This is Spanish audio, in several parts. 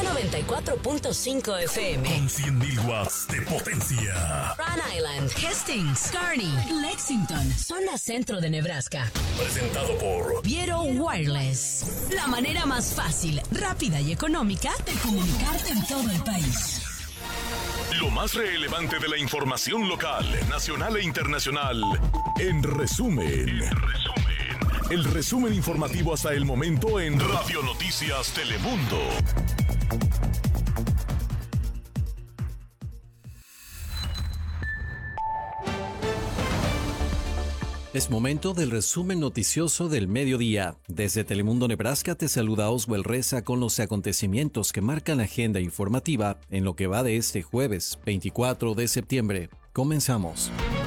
94.5 FM. Con 100.000 watts de potencia. Rhode Island, Hastings, Kearney, Lexington, zona centro de Nebraska. Presentado por Viero Wireless. La manera más fácil, rápida y económica de comunicarte en todo el país. Lo más relevante de la información local, nacional e internacional. En resumen. El resumen informativo hasta el momento en Radio Noticias Telemundo. Es momento del resumen noticioso del mediodía. Desde Telemundo Nebraska te saluda Oswald Reza con los acontecimientos que marcan la agenda informativa en lo que va de este jueves 24 de septiembre. Comenzamos.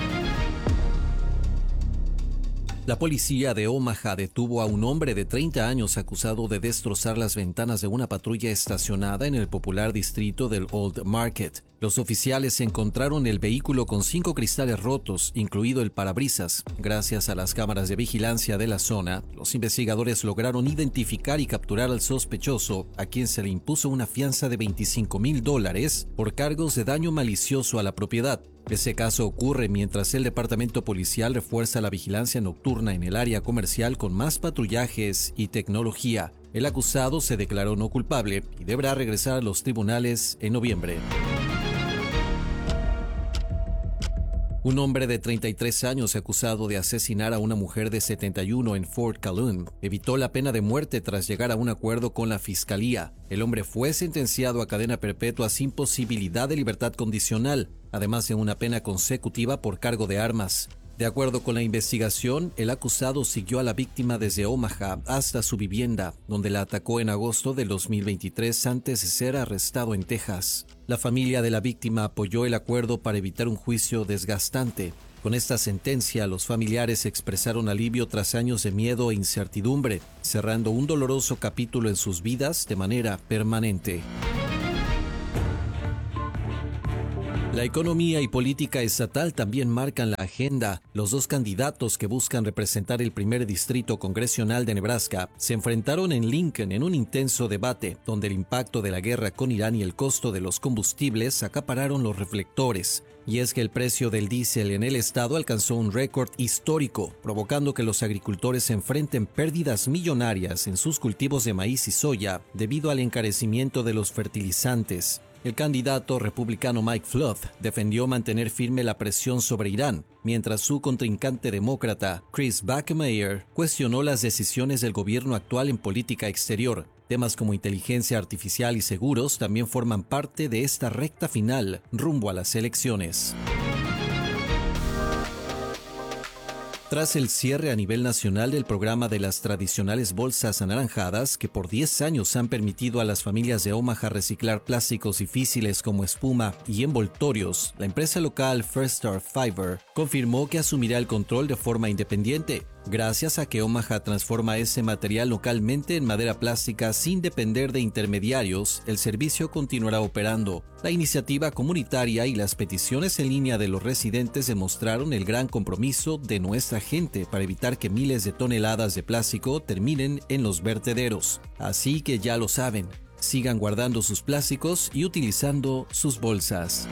La policía de Omaha detuvo a un hombre de 30 años acusado de destrozar las ventanas de una patrulla estacionada en el popular distrito del Old Market. Los oficiales encontraron el vehículo con 5 cristales rotos, incluido el parabrisas. Gracias a las cámaras de vigilancia de la zona, los investigadores lograron identificar y capturar al sospechoso, a quien se le impuso una fianza de $25,000 por cargos de daño malicioso a la propiedad. Ese caso ocurre mientras el departamento policial refuerza la vigilancia nocturna en el área comercial con más patrullajes y tecnología. El acusado se declaró no culpable y deberá regresar a los tribunales en noviembre. Un hombre de 33 años acusado de asesinar a una mujer de 71 en Fort Calhoun evitó la pena de muerte tras llegar a un acuerdo con la fiscalía. El hombre fue sentenciado a cadena perpetua sin posibilidad de libertad condicional, además de una pena consecutiva por cargo de armas. De acuerdo con la investigación, el acusado siguió a la víctima desde Omaha hasta su vivienda, donde la atacó en agosto del 2023 antes de ser arrestado en Texas. La familia de la víctima apoyó el acuerdo para evitar un juicio desgastante. Con esta sentencia, los familiares expresaron alivio tras años de miedo e incertidumbre, cerrando un doloroso capítulo en sus vidas de manera permanente. La economía y política estatal también marcan la agenda. Los dos candidatos que buscan representar el primer distrito congresional de Nebraska se enfrentaron en Lincoln en un intenso debate, donde el impacto de la guerra con Irán y el costo de los combustibles acapararon los reflectores. Y es que el precio del diésel en el estado alcanzó un récord histórico, provocando que los agricultores enfrenten pérdidas millonarias en sus cultivos de maíz y soya debido al encarecimiento de los fertilizantes. El candidato republicano Mike Flood defendió mantener firme la presión sobre Irán, mientras su contrincante demócrata Chris Buckmeyer cuestionó las decisiones del gobierno actual en política exterior. Temas como inteligencia artificial y seguros también forman parte de esta recta final rumbo a las elecciones. Tras el cierre a nivel nacional del programa de las tradicionales bolsas anaranjadas, que por 10 años han permitido a las familias de Omaha reciclar plásticos difíciles como espuma y envoltorios, la empresa local First Star Fiber confirmó que asumirá el control de forma independiente. Gracias a que Omaha transforma ese material localmente en madera plástica sin depender de intermediarios, el servicio continuará operando. La iniciativa comunitaria y las peticiones en línea de los residentes demostraron el gran compromiso de nuestra gente para evitar que miles de toneladas de plástico terminen en los vertederos. Así que ya lo saben, sigan guardando sus plásticos y utilizando sus bolsas.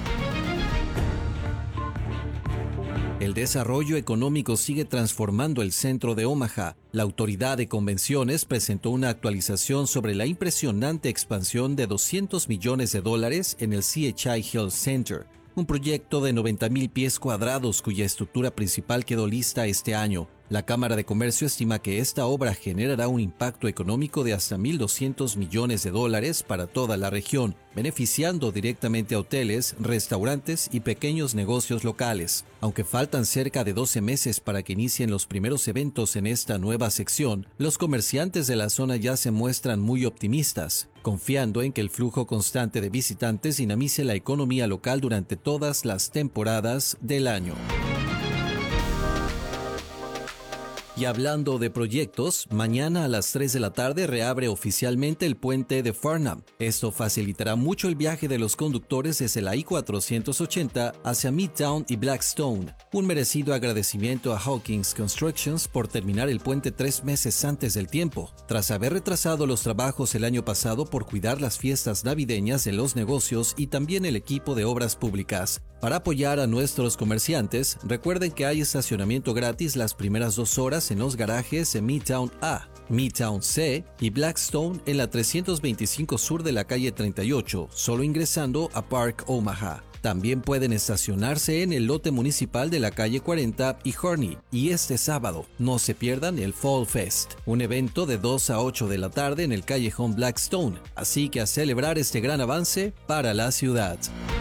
El desarrollo económico sigue transformando el centro de Omaha. La autoridad de convenciones presentó una actualización sobre la impresionante expansión de $200 millones en el CHI Health Center, un proyecto de 90,000 pies cuadrados cuya estructura principal quedó lista este año. La Cámara de Comercio estima que esta obra generará un impacto económico de hasta $1,200 millones para toda la región, beneficiando directamente a hoteles, restaurantes y pequeños negocios locales. Aunque faltan cerca de 12 meses para que inicien los primeros eventos en esta nueva sección, los comerciantes de la zona ya se muestran muy optimistas, confiando en que el flujo constante de visitantes dinamice la economía local durante todas las temporadas del año. Y hablando de proyectos, mañana a las 3 de la tarde reabre oficialmente el puente de Farnham. Esto facilitará mucho el viaje de los conductores desde la I-480 hacia Midtown y Blackstone. Un merecido agradecimiento a Hawkins Constructions por terminar el puente 3 meses antes del tiempo, tras haber retrasado los trabajos el año pasado por cuidar las fiestas navideñas de los negocios y también el equipo de obras públicas. Para apoyar a nuestros comerciantes, recuerden que hay estacionamiento gratis las primeras 2 horas en los garajes en Midtown A, Midtown C y Blackstone en la 325 sur de la calle 38, solo ingresando a Park Omaha. También pueden estacionarse en el lote municipal de la calle 40 y Horney. Y este sábado, no se pierdan el Fall Fest, un evento de 2 a 8 de la tarde en el callejón Blackstone. Así que a celebrar este gran avance para la ciudad.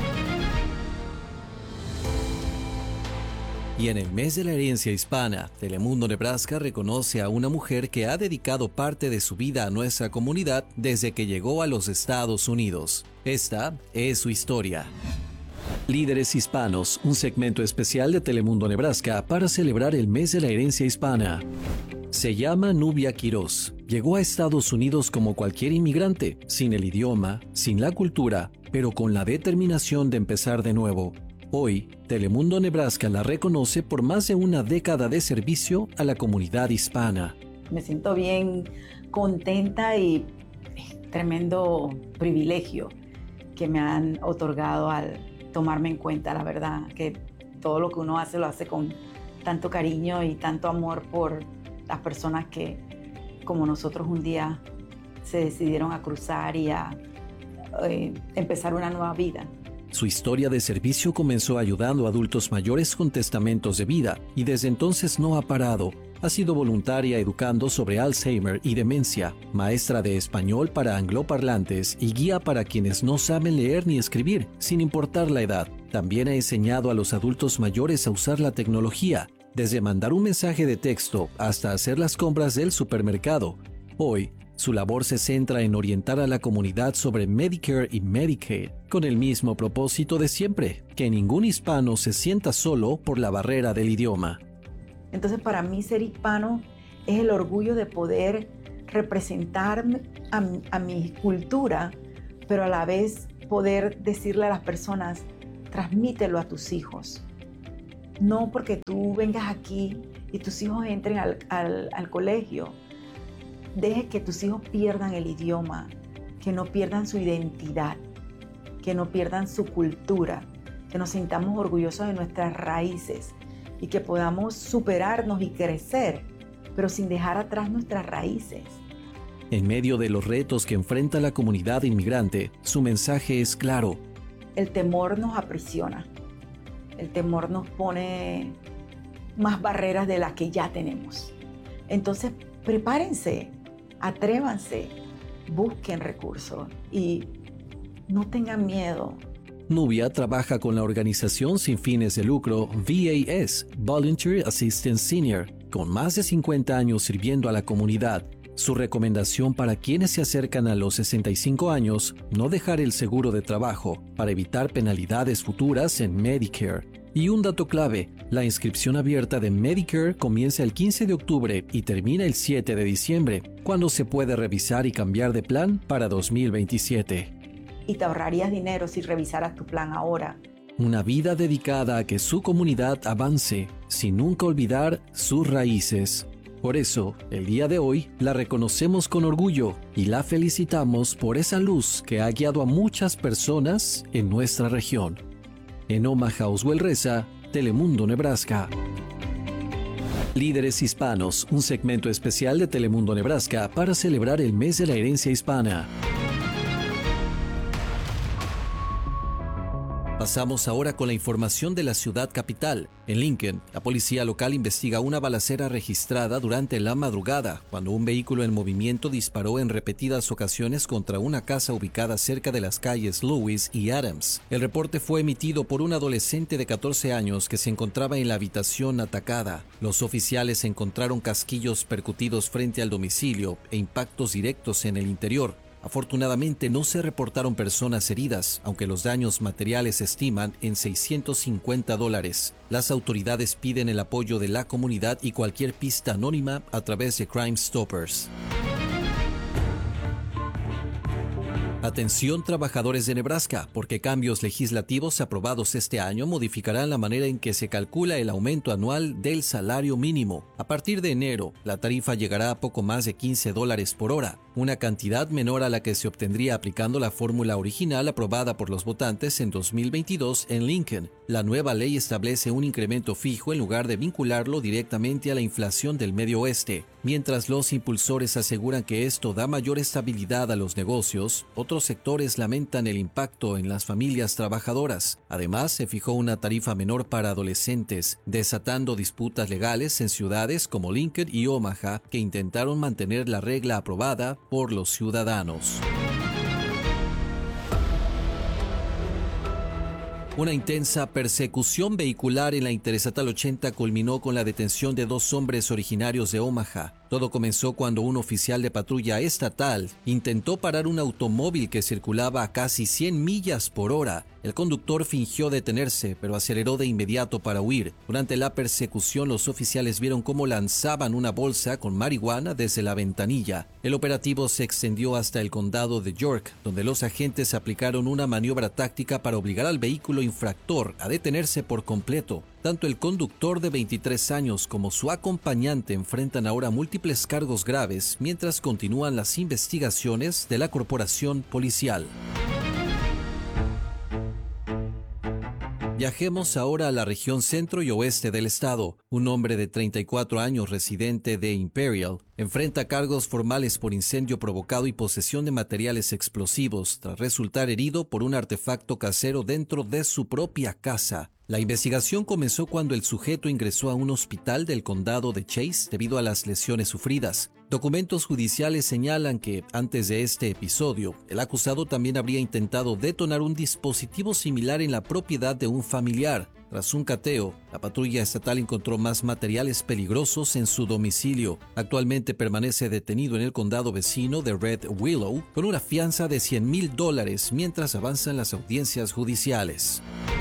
Y en el mes de la herencia hispana, Telemundo Nebraska reconoce a una mujer que ha dedicado parte de su vida a nuestra comunidad desde que llegó a los Estados Unidos. Esta es su historia. Líderes Hispanos, un segmento especial de Telemundo Nebraska para celebrar el mes de la herencia hispana. Se llama Nubia Quiroz. Llegó a Estados Unidos como cualquier inmigrante, sin el idioma, sin la cultura, pero con la determinación de empezar de nuevo. Hoy, Telemundo Nebraska la reconoce por más de una década de servicio a la comunidad hispana. Me siento bien contenta y tremendo privilegio que me han otorgado al tomarme en cuenta, la verdad, que todo lo que uno hace lo hace con tanto cariño y tanto amor por las personas que, como nosotros, un día se decidieron a cruzar y a empezar una nueva vida. Su historia de servicio comenzó ayudando a adultos mayores con testamentos de vida y desde entonces no ha parado. Ha sido voluntaria educando sobre Alzheimer y demencia, maestra de español para angloparlantes y guía para quienes no saben leer ni escribir, sin importar la edad. También ha enseñado a los adultos mayores a usar la tecnología, desde mandar un mensaje de texto hasta hacer las compras del supermercado. Hoy, su labor se centra en orientar a la comunidad sobre Medicare y Medicaid, con el mismo propósito de siempre, que ningún hispano se sienta solo por la barrera del idioma. Entonces, para mí ser hispano es el orgullo de poder representar a mi cultura, pero a la vez poder decirle a las personas, transmítelo a tus hijos. No porque tú vengas aquí y tus hijos entren al colegio, deje que tus hijos pierdan el idioma, que no pierdan su identidad, que no pierdan su cultura, que nos sintamos orgullosos de nuestras raíces y que podamos superarnos y crecer, pero sin dejar atrás nuestras raíces. En medio de los retos que enfrenta la comunidad inmigrante, su mensaje es claro. El temor nos aprisiona, el temor nos pone más barreras de las que ya tenemos. Entonces, prepárense, atrévanse, busquen recursos y no tengan miedo. Nubia trabaja con la organización sin fines de lucro VAS, Volunteer Assistance Senior, con más de 50 años sirviendo a la comunidad. Su recomendación para quienes se acercan a los 65 años, no dejar el seguro de trabajo para evitar penalidades futuras en Medicare. Y un dato clave, la inscripción abierta de Medicare comienza el 15 de octubre y termina el 7 de diciembre, cuando se puede revisar y cambiar de plan para 2027. Y te ahorrarías dinero si revisaras tu plan ahora. Una vida dedicada a que su comunidad avance, sin nunca olvidar sus raíces. Por eso, el día de hoy, la reconocemos con orgullo y la felicitamos por esa luz que ha guiado a muchas personas en nuestra región. En Omaha, Oswell Reza, Telemundo Nebraska. Líderes Hispanos, un segmento especial de Telemundo Nebraska para celebrar el mes de la herencia hispana. Pasamos ahora con la información de la ciudad capital. En Lincoln, la policía local investiga una balacera registrada durante la madrugada, cuando un vehículo en movimiento disparó en repetidas ocasiones contra una casa ubicada cerca de las calles Lewis y Adams. El reporte fue emitido por un adolescente de 14 años que se encontraba en la habitación atacada. Los oficiales encontraron casquillos percutidos frente al domicilio e impactos directos en el interior. Afortunadamente no se reportaron personas heridas, aunque los daños materiales se estiman en $650. Las autoridades piden el apoyo de la comunidad y cualquier pista anónima a través de Crime Stoppers. Atención trabajadores de Nebraska, porque cambios legislativos aprobados este año modificarán la manera en que se calcula el aumento anual del salario mínimo. A partir de enero, la tarifa llegará a poco más de $15 por hora, una cantidad menor a la que se obtendría aplicando la fórmula original aprobada por los votantes en 2022 en Lincoln. La nueva ley establece un incremento fijo en lugar de vincularlo directamente a la inflación del Medio Oeste. Mientras los impulsores aseguran que esto da mayor estabilidad a los negocios, otros sectores lamentan el impacto en las familias trabajadoras. Además, se fijó una tarifa menor para adolescentes, desatando disputas legales en ciudades como Lincoln y Omaha, que intentaron mantener la regla aprobada por los ciudadanos. Una intensa persecución vehicular en la Interestatal 80 culminó con la detención de 2 hombres originarios de Omaha. Todo comenzó cuando un oficial de patrulla estatal intentó parar un automóvil que circulaba a casi 100 millas por hora. El conductor fingió detenerse, pero aceleró de inmediato para huir. Durante la persecución, los oficiales vieron cómo lanzaban una bolsa con marihuana desde la ventanilla. El operativo se extendió hasta el condado de York, donde los agentes aplicaron una maniobra táctica para obligar al vehículo infractor a detenerse por completo. Tanto el conductor de 23 años como su acompañante enfrentan ahora múltiples cargos graves mientras continúan las investigaciones de la corporación policial. Viajemos ahora a la región centro y oeste del estado. Un hombre de 34 años residente de Imperial enfrenta cargos formales por incendio provocado y posesión de materiales explosivos tras resultar herido por un artefacto casero dentro de su propia casa. La investigación comenzó cuando el sujeto ingresó a un hospital del condado de Chase debido a las lesiones sufridas. Documentos judiciales señalan que, antes de este episodio, el acusado también habría intentado detonar un dispositivo similar en la propiedad de un familiar. Tras un cateo, la patrulla estatal encontró más materiales peligrosos en su domicilio. Actualmente permanece detenido en el condado vecino de Red Willow con una fianza de $100,000 mientras avanzan las audiencias judiciales.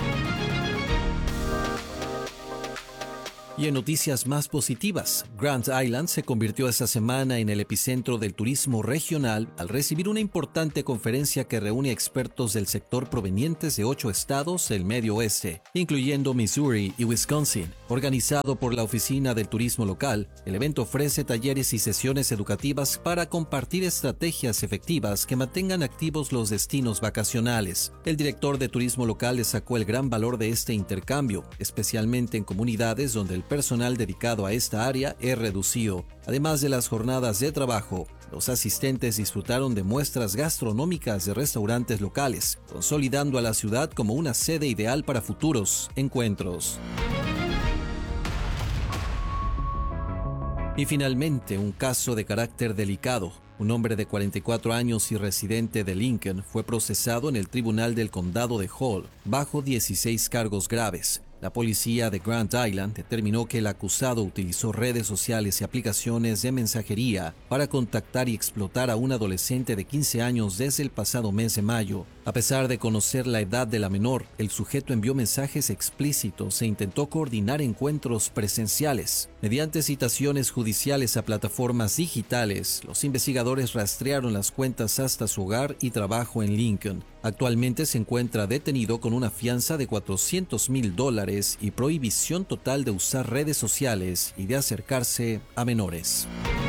Y en noticias más positivas, Grand Island se convirtió esta semana en el epicentro del turismo regional al recibir una importante conferencia que reúne expertos del sector provenientes de 8 estados del Medio Oeste, incluyendo Missouri y Wisconsin. Organizado por la Oficina del Turismo Local, el evento ofrece talleres y sesiones educativas para compartir estrategias efectivas que mantengan activos los destinos vacacionales. El director de turismo local destacó el gran valor de este intercambio, especialmente en comunidades donde el personal dedicado a esta área es reducido. Además de las jornadas de trabajo, los asistentes disfrutaron de muestras gastronómicas de restaurantes locales, consolidando a la ciudad como una sede ideal para futuros encuentros. Y finalmente, un caso de carácter delicado. Un hombre de 44 años y residente de Lincoln fue procesado en el tribunal del condado de Hall bajo 16 cargos graves. La policía de Grand Island determinó que el acusado utilizó redes sociales y aplicaciones de mensajería para contactar y explotar a un adolescente de 15 años desde el pasado mes de mayo. A pesar de conocer la edad de la menor, el sujeto envió mensajes explícitos e intentó coordinar encuentros presenciales. Mediante citaciones judiciales a plataformas digitales, los investigadores rastrearon las cuentas hasta su hogar y trabajo en Lincoln. Actualmente se encuentra detenido con una fianza de $400,000 y prohibición total de usar redes sociales y de acercarse a menores.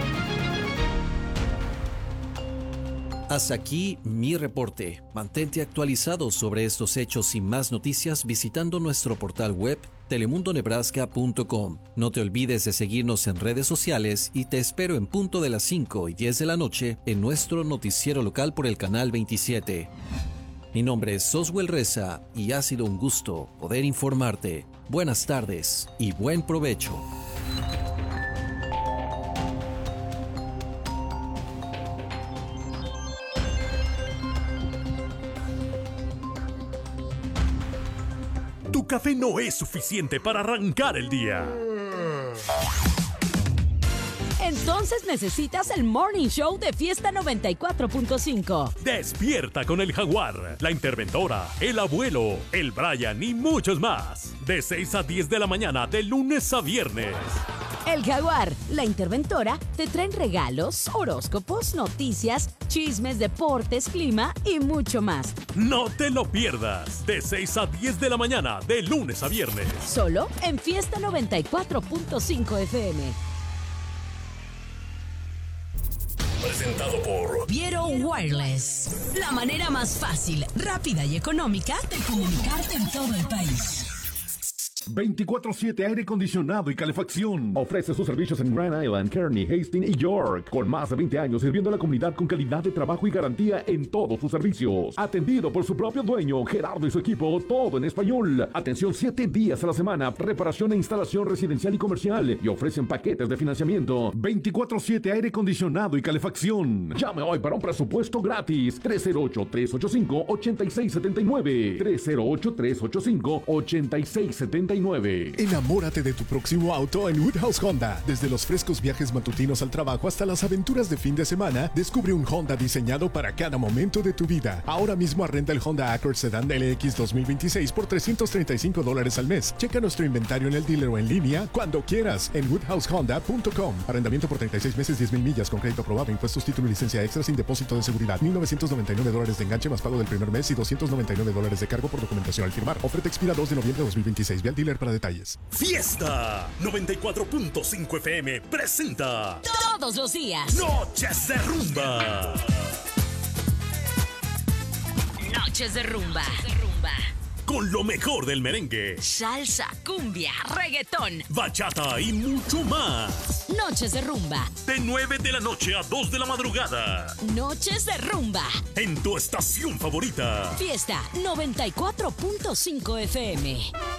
Hasta aquí mi reporte. Mantente actualizado sobre estos hechos y más noticias visitando nuestro portal web telemundonebraska.com. No te olvides de seguirnos en redes sociales y te espero en punto de las 5 y 10 de la noche en nuestro noticiero local por el canal 27. Mi nombre es Oswell Reza y ha sido un gusto poder informarte. Buenas tardes y buen provecho. Tu café no es suficiente para arrancar el día. En Entonces necesitas el Morning Show de Fiesta 94.5. Despierta con el Jaguar, la interventora, el abuelo, el Brian y muchos más. De 6 a 10 de la mañana, de lunes a viernes. El Jaguar, la interventora, te traen regalos, horóscopos, noticias, chismes, deportes, clima y mucho más. No te lo pierdas. De 6 a 10 de la mañana, de lunes a viernes. Solo en Fiesta 94.5 FM. Presentado por Viero Wireless. La manera más fácil, rápida y económica de comunicarte en todo el país. 24/7 aire acondicionado y calefacción. Ofrece sus servicios en Grand Island, Kearney, Hastings y York. Con más de 20 años sirviendo a la comunidad con calidad de trabajo y garantía en todos sus servicios. Atendido por su propio dueño, Gerardo y su equipo, todo en español. Atención 7 días a la semana. Reparación e instalación residencial y comercial. Y ofrecen paquetes de financiamiento. 24/7 aire acondicionado y calefacción. Llame hoy para un presupuesto gratis. 308-385-8679. 308-385-8679. Enamórate de tu próximo auto en Woodhouse Honda. Desde los frescos viajes matutinos al trabajo hasta las aventuras de fin de semana, descubre un Honda diseñado para cada momento de tu vida. Ahora mismo arrenda el Honda Accord Sedan LX 2026 por $335 al mes. Checa nuestro inventario en el dealer o en línea cuando quieras en woodhousehonda.com. Arrendamiento por 36 meses, 10,000 millas con crédito aprobado, impuestos, título y licencia extra sin depósito de seguridad. $1,999 de enganche más pago del primer mes y $299 de cargo por documentación al firmar. Oferta expira 2 de noviembre de 2026. Ve al dealer para detalles. Fiesta 94.5 FM presenta Todos los días. Noches de Rumba. Noches de rumba. Con lo mejor del merengue, Salsa, cumbia, reggaetón. bachata y mucho más. Noches de rumba. De 9 de la noche a 2 de la madrugada. Noches de rumba. En tu estación favorita. Fiesta 94.5 FM.